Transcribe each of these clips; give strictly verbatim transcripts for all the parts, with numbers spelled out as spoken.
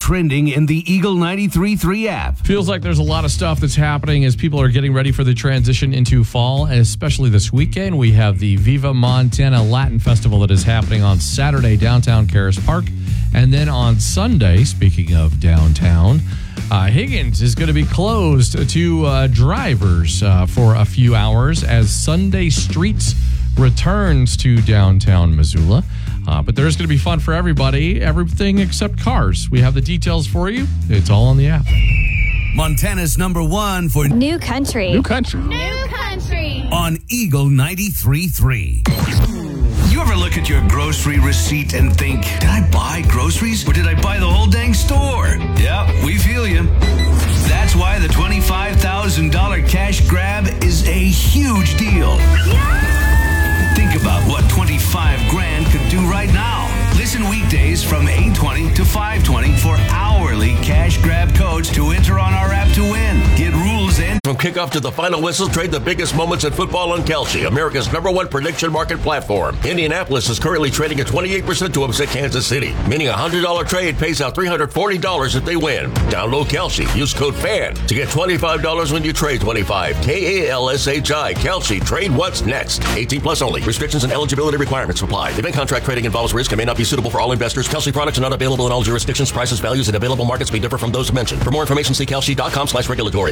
trending in the Eagle ninety-three point three app. Feels like there's a lot of stuff that's happening as people are getting ready for the transition into fall, especially this weekend. We have the Viva Montana Latin Festival that is happening on Saturday, downtown Caras Park. And then on Sunday, speaking of downtown, uh, Higgins is going to be closed to uh, drivers uh, for a few hours as Sunday Streets returns to downtown Missoula. Uh, but there's going to be fun for everybody, everything except cars. We have the details for you. It's all on the app. Montana's number one for New Country. New Country. New Country. On Eagle ninety-three point three. You ever look at your grocery receipt and think, did I buy groceries or did I buy the whole dang store? Yeah, we feel you. That's why the twenty-five thousand dollars cash grab is a huge deal. Think about what twenty-five grand could do right now. Listen weekdays from eight twenty to five twenty for hourly cash grab codes to enter on our app to win. Get rules and from kickoff to the final whistle, trade the biggest moments in football on Kalshi, America's number one prediction market platform. Indianapolis is currently trading at twenty-eight percent to upset Kansas City, meaning a one hundred dollars trade pays out three hundred forty dollars if they win. Download Kalshi. Use code FAN to get twenty-five dollars when you trade twenty-five. K A L S H I. Kalshi. Trade what's next. eighteen plus only. Restrictions and eligibility requirements apply. Event contract trading involves risk and may not be suitable for all investors. Kalshi products are not available in all jurisdictions. Prices, values, and available markets may differ from those mentioned. For more information, see kalshi.com slash regulatory.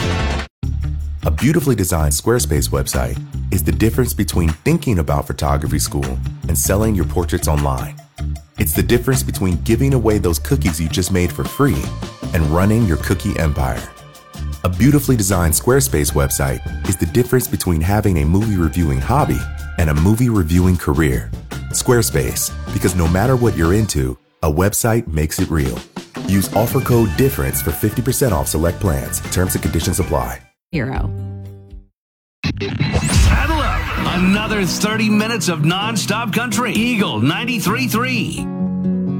A beautifully designed Squarespace website is the difference between thinking about photography school and selling your portraits online. It's the difference between giving away those cookies you just made for free and running your cookie empire. A beautifully designed Squarespace website is the difference between having a movie reviewing hobby and a movie reviewing career. Squarespace, because no matter what you're into, a website makes it real. Use offer code DIFFERENCE for fifty percent off select plans. Terms and conditions apply. Hero. saddle up. Another thirty minutes of non-stop country. Eagle ninety-three point three.